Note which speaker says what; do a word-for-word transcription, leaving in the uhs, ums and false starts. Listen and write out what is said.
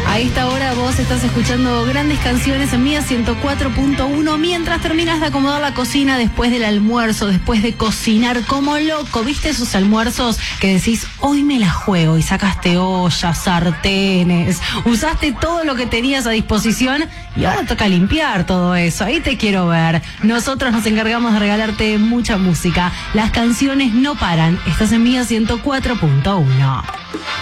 Speaker 1: A esta hora vos estás escuchando grandes canciones en Mía ciento cuatro punto uno mientras terminas de acomodar la cocina después del almuerzo, después de cocinar como loco. ¿Viste esos almuerzos que decís, hoy me la juego? Y sacaste ollas, sartenes, usaste todo lo que tenías a disposición y ahora toca limpiar todo eso. Ahí te quiero ver. Nosotros nos encargamos de regalarte mucha música. Las canciones no paran. Estás en Mía ciento cuatro punto uno.